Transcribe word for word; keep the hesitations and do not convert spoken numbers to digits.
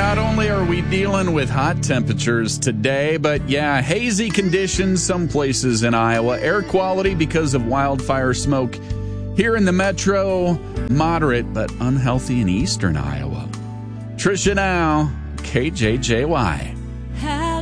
not only are we dealing with hot temperatures today, but yeah, hazy conditions some places in Iowa. Air quality because of wildfire smoke here in the metro, moderate but unhealthy in eastern Iowa. Tricia now, K J J Y.